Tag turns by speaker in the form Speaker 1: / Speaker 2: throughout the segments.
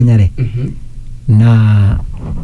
Speaker 1: nyare na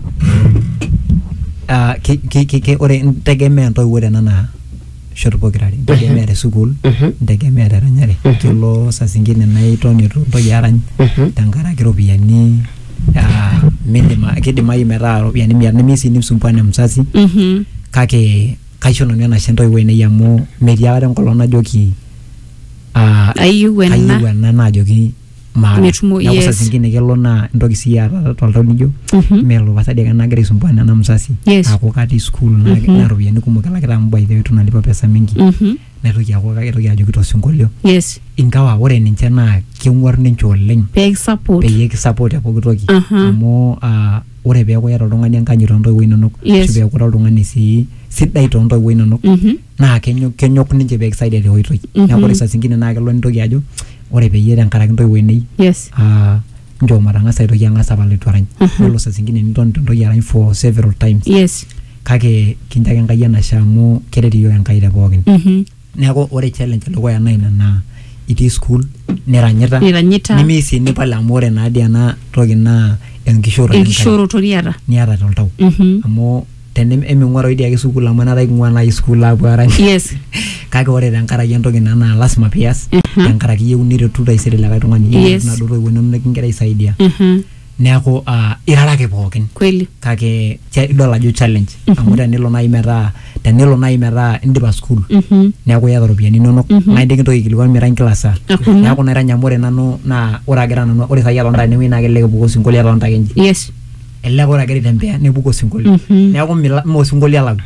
Speaker 1: ore ntegemea ntoiwuo nana shorpokirari ntegemea school ntegemea ranyare kilo saa zingine naitoni ntoki arany tankaraki ropiani kidimai metaa ropiani misi nimsumbane msasi kake kaisho nanu ena ntoiwuo ene amu metii akata enkolong najoki
Speaker 2: ayieu ena
Speaker 1: najoki
Speaker 2: metumo
Speaker 1: yes saa zingine kelo na ntoki siya toltau nijo melo pasadi ake nagira isumbana na msasi ako kati school na ropiani kumok alakita mbai the tunalipa pesa mingi natoki ako kake ajoki to singolio
Speaker 2: yes
Speaker 1: ingawa ore ninche na kengwar ninche oleng
Speaker 2: pay support
Speaker 1: apoki toki amu ore peeku yata oltung'ani enkanyit ontoiwuo inonok peeku ira oltung'ani sidai tontoiwuo inonok na kenyok ninche peekisaidia te hoitoi neeku ore saa zingine na kelo nintoki ajo ore peyie tenkaraki ntoiwuo ene njoo matang'asa aitoki ang'asa apalotu arany olo saa zingine niton tentoki arany for several times kake kinchake Enkai enashe amu keret iyiok Enkai te pookin neeku ore challenge edukuya naa ina na itii school niranyita nimisi nipal amu ore naadi ena toki naa enkishoroto niata toltau amu eming'uara oidi ake school amu enata iking'ua nai school apuo arany kake ore tenkaraki entoki naa lasima pias tenkaraki iyieu niretu taisere likae tung'ani naduo toiwuo inonok nikingira aisaidia neeku irarake pookin kake idol ajo challenge amu tenelo nai metaa indipa school neeku iyata ropiani inonok naa kintoki aikilikuan mirany kila saa neeku nairany amu ore nanu naa ore agira nanu ore sai atonta enewueji naa kelelek epuku osinkolio atonta ake nji elelek ore agira aitembea nepuku osinkolio neeku mee osinkolio alau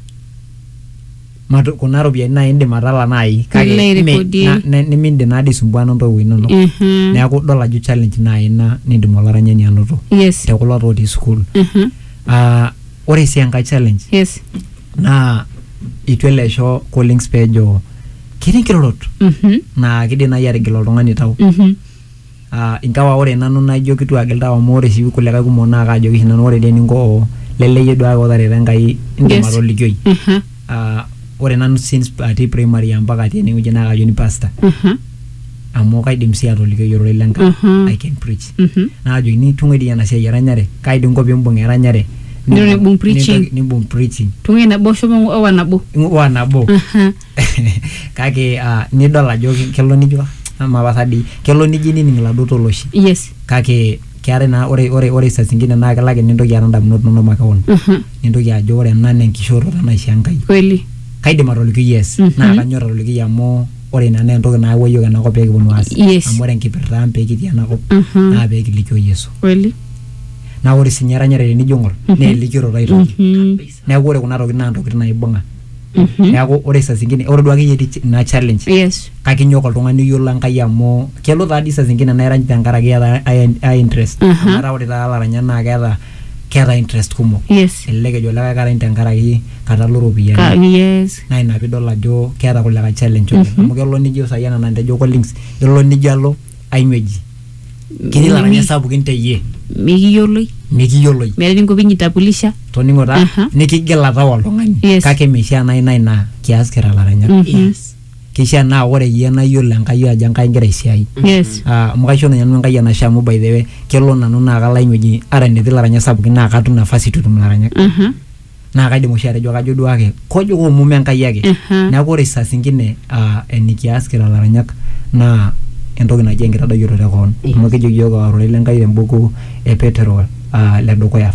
Speaker 1: kuna ropiani naa indim atala nai kake nimindim naadi aisumbuana ntoiwuo inonok neeku idol ajo challenge nai ina nindim olaranyani anoto tekulo otii school ore sii enkae challenge naa itu ele aisho Collins peejo ketii nkirorot naa kidim nai atigil oltung'ani tau ingawa ore nanu naijo kitu agil tau amu ore sii kulikae kumok naa kaajoki nanu ore dii eninko leleyie duake otareta Enkai indim atolikioi ore nanu since atii primary mpaka atii enewueji naa kajo ni pastor amu kaidim sii atolikioi ororei lenkai I can preach naajo ni tung'ai dii ena siai eranyare kaidim ko piimbung eranyare nibung preaching
Speaker 2: tung'ai nabo shomo owa nabo
Speaker 1: kake nidol ajo kelo nijo mapasadi kelo niji nining laduo toloshi kake keare naa ore saa zingine naa kelake nintoki aata ndamunot inonok makeon nintoki ajo ore ena naa enkishoroto naisho Enkai kaidim atoliki naa kanyor atoliki amu ore ina naa entoki naawuo yiok enakop peekiponu aas amu ore enkipirta ang peekitii enakop naa peekilikio Yesu naa ore sinye eranyare tenijo ng'or naa elikioroto aitoki neeku ore kuna tokitin naa ntokitin naibung'a neeku ore saa zingine ore duake iyie ina challenge kake inyok oltung'ani oyiolo Enkai amu kelo taadii saa zingine nairany tenkaraki iyata interest amu ore taa laranyak naa keeta interest kumok elelek ejo likae karany tenkaraki katalo ropiyiani naa ina piidol ajo keeta kulikae challenge oleng amu kelo nijo sai ena natejo Collins kelo nijo alo aiwueji ketii laranyak sapukin teyie mikiyioloi
Speaker 2: meeta eninko piinjitabulisha
Speaker 1: toning'o taa nikigila tau oltung'ani kake meishaa nai naa kias kira laranyak kishaa naa ore iyie naa iyiolo Enkai ajo Enkai ingira aisiai amu kaisho nanu Enkai enashe amu by the way kelo nanu naa kalo aiwueji ara enetii laranyak sapukin naa katum nafasi tutum laranyak naa kaidim oshi atejo kajo duake kojo koomume Enkai ake neeku ore saa zingine enikias kira laranyak naa entoki naji enkitadoyioroto te koon amu kejo yiok ororei lenkai tembuku e Petero ledukuya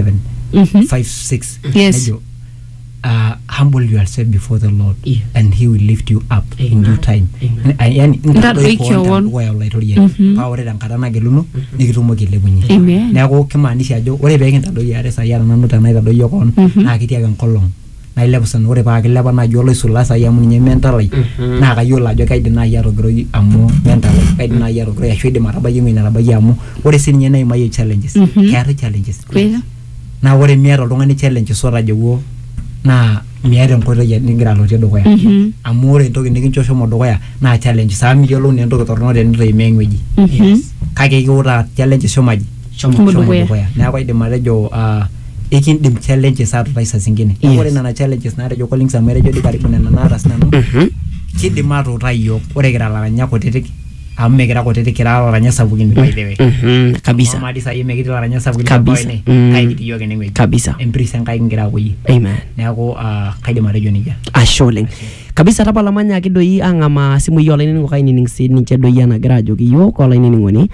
Speaker 1: 5:6 nejo humble yourself before the Lord and he will lift you up in due time yani ntadoi koon olaitoriani paa ore tenkata nageluno nikitumoki ailepunye neeku kimaanisha ajo ore peekintadoi ate sai nanu tenaitadoyio koon naa ketii ake enkolong nailepu sana ore paa kilepa naaji oloisula sai amu ninye mentalai naa kayiolo ajo kaidim naaji atogiroi amu mentalai kaidim naaji atogiroi ashu idim atabaiki ewueji netabaiki amu ore sininye naimayie challenges keetae challenges naa ore miata oltung'ani challenges otajeuo naa miata enkoitoi nigira alotie dukuya amu ore entoki nikincho shomo dukuya naa challenges amu miyiolou naa entoki torrono tenitu imaa eng'ueji kake kiutaa challenges shomaji shomo dukuya neeku aidim atejo ikindim challenges atutai saa zingine ore nena challenges naatejo Collins amu etejo di karibu nena naatas nanu kidim atuutai yiok ore kira laranyak kutitik megira kutete kira laranya sapukin by the way
Speaker 3: kabisa
Speaker 1: mama disa yemegiti laranya sapukin
Speaker 3: kabisa
Speaker 1: kai gidi yoga nengwe
Speaker 3: kabisa
Speaker 1: emprisa kai ngira kuyi
Speaker 3: amen
Speaker 1: neeku kaidim atejo nija
Speaker 3: asholeng kabisa tapalamanya kidoi angama simu yo lainin ko kainining si ninche doi anagira ajoki yo ko lainin ngoni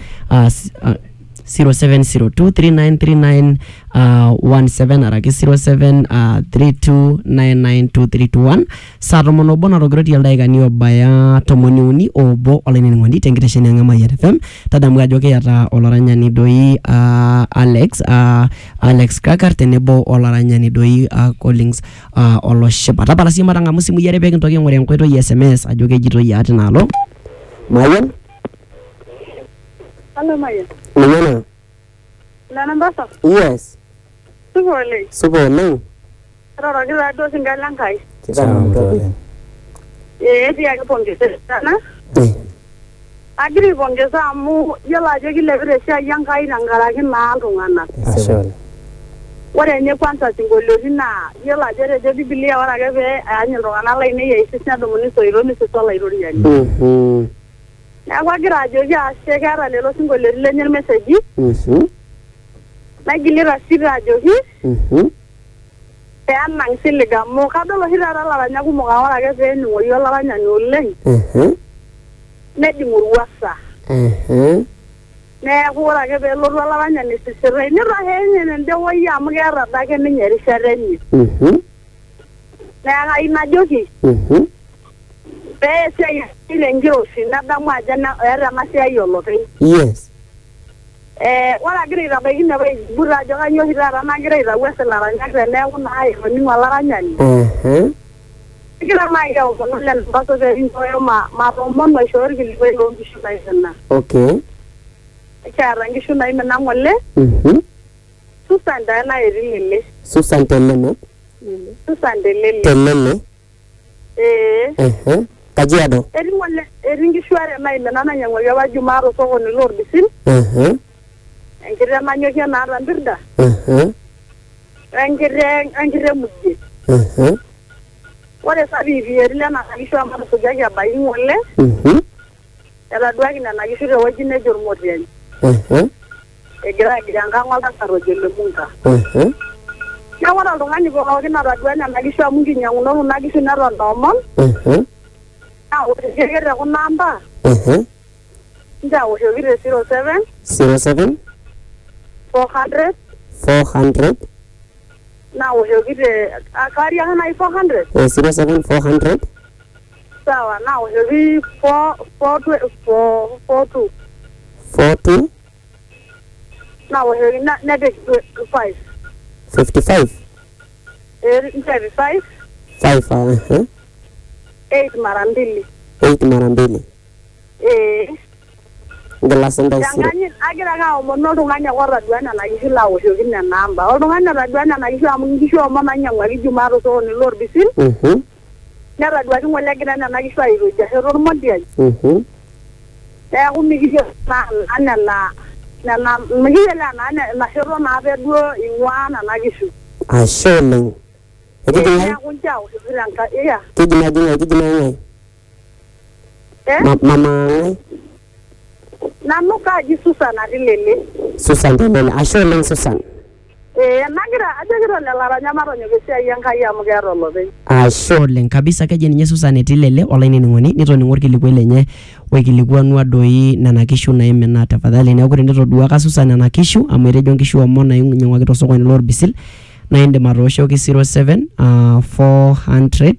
Speaker 3: 0702393917 araki 0732992321 saa tomon obo narogiroti ildaikani obaya tomoni uni obo olainini ng'ondi tenkitesheni ang'ama FM tadamu ajo kiyata olaranyani doi Alex Kakar tenebo olaranyani doi Collins oloshipa tapala sii matang'amu simu yare pekintoki aing'orie enkoitoi SMS ajo kejitoi ati nalo Mayan
Speaker 4: Hello, Maya.
Speaker 3: Nana.
Speaker 4: Nana Basa.
Speaker 3: Yes.
Speaker 4: Supole.
Speaker 3: Supole.
Speaker 4: Rara kila dosi ngalangai.
Speaker 3: Supole.
Speaker 4: Pia kipongeza sana. Agiri pongeza amu yala ajo kile vile sia yangai nangaraki na altung'anak.
Speaker 3: Asole.
Speaker 4: Ore nye kwanza singoliotin naa yiolo ajo etejo Biblia ore ake pee eany iltung'anak lainei eisis nedumuni soitok sola iroriani. Neeku agira ajoki ashe keeta lelo singoliotin lenye irmeseji. Naigilita sii ajoki peenang silig amu kadol oshi taata ilaranyak kumok ore ake pee ening'oyu olaranyani oleng nejing' orwuasa. Neeku ore ake pee elotu olaranyani sisirai nitaheenye nende woi amu keeta adake ninye erishata enye. Neeku ayieu najoki pee esiai enkiroshi nadamu ajo eeta ena siai olopeny.
Speaker 3: Yes.
Speaker 4: Ore agira aitabaiki ine woi ajo kanyioo oshi taata nagira aitau esilaranyak teneeku naa etoning'o olaranyani. Kigira naaji aomonu lelo mpaso pee kinchooyo matoomonu aishooyo irkilikuai loonkishu naimina.
Speaker 3: Okay.
Speaker 4: Kiata nkishu naimina ng'ole. Susan taa etii lele.
Speaker 3: Susan Telele.
Speaker 4: Susan Telele.
Speaker 3: Telele. Kajiado.
Speaker 4: Etii ng'ole etii nkishu are naimina nainyang'uaki apa Jumaa tosokoni lorbisil. Enkiteng' nanyokie naata mpirda. Enkiteng' muje. Ore sapiipi etii nena kishu amu atusujaki abaiki ng'ole. Etaduaki nena kishu tewueji nejo Ormotiany. Egira agiria enkang' oltasat ojo Lemunga. Neeku ore oltung'ani pookin otadua nena kishu amu nkinyang'unot kuna kishu neton toomon. Naa ore ake tekuna amba. Ntaawoshoki te 07 400 naawoshoki te kaariaka nai 400
Speaker 3: 07
Speaker 4: sawa naawoshoki 42 naawoshoki nepik
Speaker 3: 55 5
Speaker 4: 8 mara mbili
Speaker 3: Ngelasenda
Speaker 4: isiro. Agira ake aomonu oltung'ani ake otadua nena kishu laawoshoki nena amba. Oltung'ani otadua nena kishu amu nkishu omon nainyang'uaki Jumaa tosokoni lorbisil. Netaduaki ng'ole egira nena kishu airoja shoto Ormotiany. Neeku mikiyiolo ena shoto naa duo ing'ua nena kishu.
Speaker 3: Ashe oleng.
Speaker 4: Neeku nche aawoshoki tenkai.
Speaker 3: Kijing'ai. Mama ng'ai.
Speaker 4: Nanu kaji Susan ati lele.
Speaker 3: Susan Telele. Ashe oleng Susan.
Speaker 4: Ajo kira lelo aranyak matonyok esiai Enkai amu keeta olopeny.
Speaker 3: Ashe oleng kabisa keji ninye Susan etii lele olainining'oni nitoning'o orkilikuai lenye oikilikuanua doi nena kishu naimina tafadhali neeku tenitoduaka Susan nena kishu amu etejo nkishu omon nainyang'uaki tosokoni lorbisil naa indim atooshoki 07 400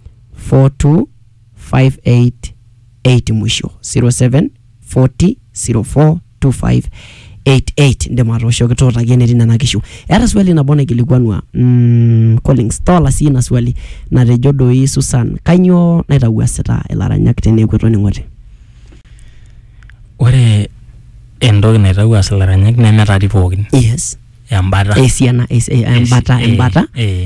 Speaker 3: 4258 mwisho 07 40 04 2588 indim atooshoki tuutaki enetii nena kishu. Eeta swali nabo naikilikuanua Collins tola sii ina swali natejo doi Susan kanyoo naitawuasita ilaranyak teneeku etoning'ote.
Speaker 5: Ore entoki naitawuas ilaranyak nemetari pookin.
Speaker 3: Yes.
Speaker 5: Embata.
Speaker 3: Esiana embata.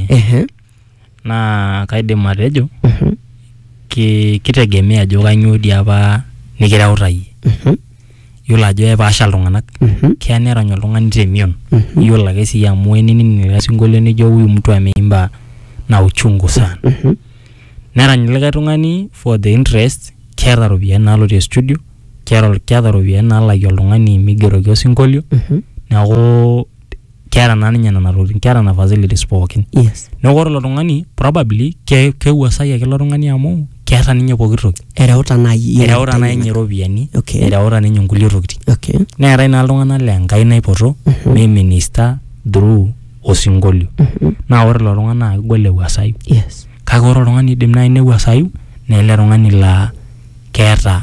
Speaker 5: Naa kaidim atejo kitegemea ajo kanyoo dii apa nikireuta yiolo ajo epaasha iltung'anak keya nerany oltung'ani temion yiolo ake sii amu enining ilo sinkolio nijo huyu mtu ameimba na uchungu sana nerany likae tung'ani for the interest keeta ropiyiani naalotie studio keeta ropiyiani naalaki oltung'ani migeroki osinkolio neeku keeta naa ninye nena tokitin keeta na facilities pookin neeku ore ilo tung'ani probably keuasai ake ilo tung'ani amu keeta ninye pooki toki
Speaker 3: ereuta naaji
Speaker 5: ninye ropiyiani ereuta ninye nkulie tokitin neetai naa iltung'anak le Enkai naipoto minister through osinkolio naa ore ilo tung'ani naa kegol ewuasayu kake ore oltung'ani idim naaji newuasayu naa ele tung'ani laa keeta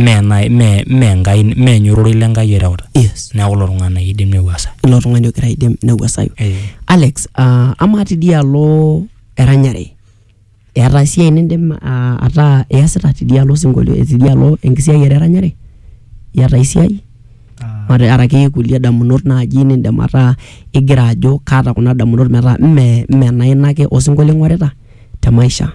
Speaker 5: mee nyororoi le Enkai ereuta neeku ilo tung'ani idim newuasayu
Speaker 3: ilo tung'ani ogira idim newuasayu Alex ama tidialo eranyare eeta esiai nindim ataa iasita tidialo osinkolio tidialo enkisiayiare eranyare eeta esiai araki kulie damunot naaji nindim ataa igira ajo kaata kuna damunot metaa mee naina ake osinkolio ing'orita te maisha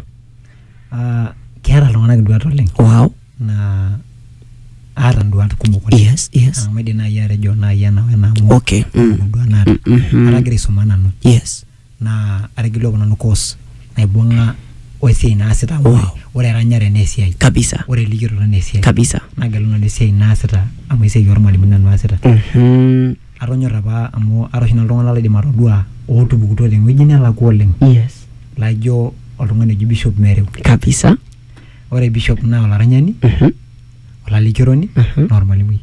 Speaker 1: keeta iltung'anak induat oleng naa aata nduat kumok oleng maidim naaji atejo naaji ena wena amu nduat naata atagira aisuma nanu naa ategilua nanu course naibung'a wesiai naasita ore eranyare naa esiai
Speaker 3: kabisa
Speaker 1: ore likiroto naa esiai
Speaker 3: kabisa
Speaker 1: nagelu nanu esiai naasita amu esiai ormalimuni nanu aasita atonyorra apa amu ara oshi iltung'anak laidim atodua ootupukutuo tewueji nelakua oleng laijo oltung'ani oji Bishop Mereu
Speaker 3: kabisa
Speaker 1: ore Bishop naa olaranyani olalikioroni naa ormalimui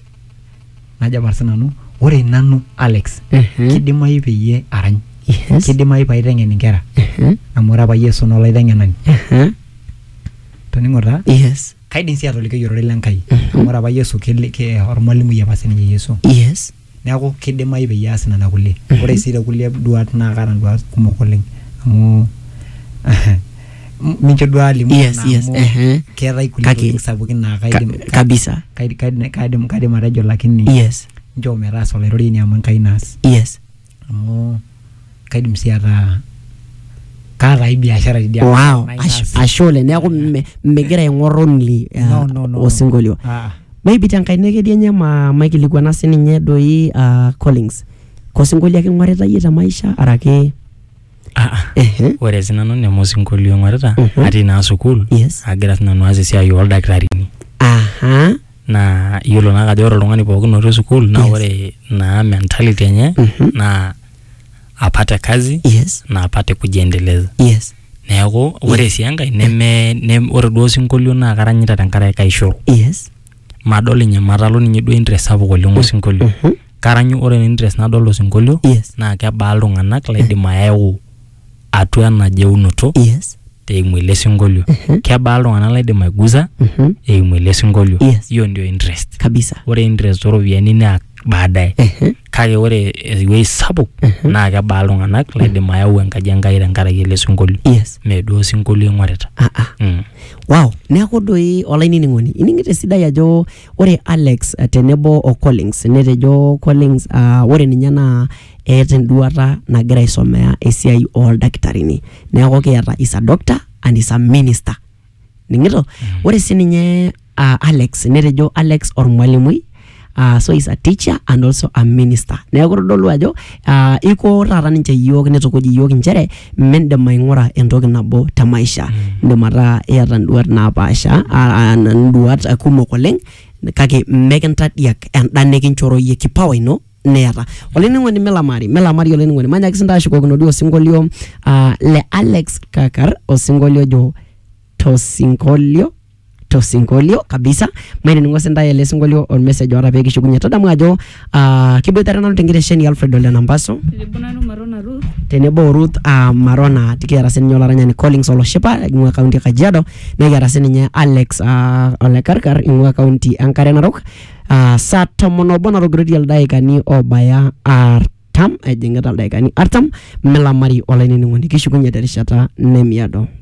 Speaker 1: najo apa sinanu ore nanu Alex kidimayu peyie arany kidimayu paiteng'en inkera amu ore apa Yesu naa olaiteng'enani toning'o taa kaidim sii atoliki ororei le Enkai amu ore apa Yesu ormalimui apa sininye Yesu neeku kidimayu peyie aas nena kulie ore sii kulie duat naa kaata duat kumok oleng amu mincho duo alimu keetai kulie tokitin sapukin naa kaidim
Speaker 3: kabisa
Speaker 1: kaidim atejo lakini nchoo metaasa olairoriani amu Enkai naas amu kaidim sii ataa kaata ai biashara tidialo
Speaker 3: ashe oleng neeku megira aing'or only osinkolio maybe tenkaina kedi enye maikilikuana sininye doi Collins kosinkolio ake ing'orita yie te maisha araki
Speaker 5: ore sinanu neme osinkolio ing'orita atii naa sukuul agira sinanu aas esiai oldakitarini naa iyiolo naa ajo ore oltung'ani pookin otii sukuul naa ore naa mentality enye naa apate kazi na apate kujiendeleza neeku ore sii enkae ore duo osinkolio naa karanyita tenkaraki kaishoru madol ninye matalo ninye duo interest sapuk oleng osinkolio karanyu ore interest nadol osinkolio naa kebaa iltung'anak laidim ayau atua enajeunoto eimu ele sinkolio kebaa iltung'anak laidim aiguza eimu ele sinkolio hiyo ndio interest
Speaker 3: kabisa
Speaker 5: ore interest ooropiyiani naa baadaye kake ore ewuei sapuk naa kebaa iltung'anak laidim ayau enkaji Enkai tenkaraki ele sinkolio mee duo sinkolio ing'orita
Speaker 3: wow neeku doi olainining'oni ining'ito esidai ajo ore Alex tenebo o Collins netejo Collins ore ninye naa eeta enduata nagira aisomea esiai oldakitarini neeku kiata is a doctor and is a minister ning'ito ore sininye Alex netejo Alex ormalimui so is a teacher and also a minister neeku kitodolu ajo iko taata ninche yiok nitukuj yiok inchere mindim aing'ura entoki nabo te maisha indim ataa iyata nduat naapaasha nduat kumok oleng kake mekintadiak enda nikinchoro yie kipawa ino neeta olainining'oni melamari olainining'oni manyaki sinta ashukokino duo osinkolio le Alex Kakar osinkolio jo tosinkolio kabisa mainining'o sinta ele sinkolio ormessage ora pee kishukunye tadamu ajo kiboitare nanu tenkitesheni Alfred Ole Nambaso tenebo Ruth Marona tikiata sininye olaranyani Collins Oloshipa ing'ua kaunti e Kajiado nekiata sininye Alex Ole Karkar ing'ua kaunti Enkare Narok saa 11 narogiroti ildaikani obaya artam ejing'ita ildaikani artam melamari olainining'oni kishukunye terishata nemiado